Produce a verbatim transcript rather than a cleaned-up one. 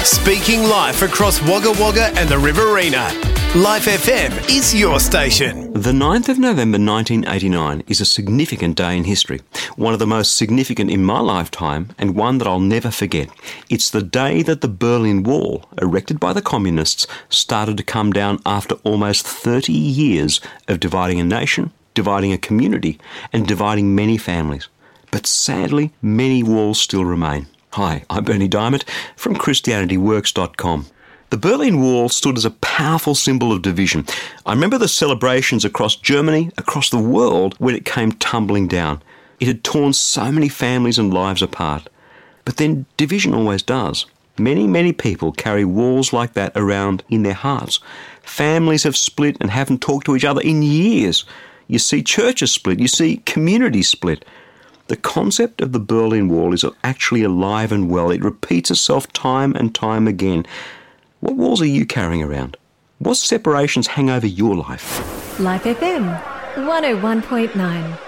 Speaking life across Wagga Wagga and the Riverina. Life F M is your station. The ninth of November nineteen eighty-nine is a significant day in history, one of the most significant in my lifetime and one that I'll never forget. It's the day that the Berlin Wall, erected by the communists, started to come down after almost thirty years of dividing a nation, dividing a community and dividing many families. But sadly, many walls still remain. Hi, I'm Bernie Diamond from Christianity Works dot com. The Berlin Wall stood as a powerful symbol of division. I remember the celebrations across Germany, across the world, when it came tumbling down. It had torn so many families and lives apart. But then division always does. Many, many people carry walls like that around in their hearts. Families have split and haven't talked to each other in years. You see churches split, you see communities split. The concept of the Berlin Wall is actually alive and well. It repeats itself time and time again. What walls are you carrying around? What separations hang over your life? Life F M one oh one point nine.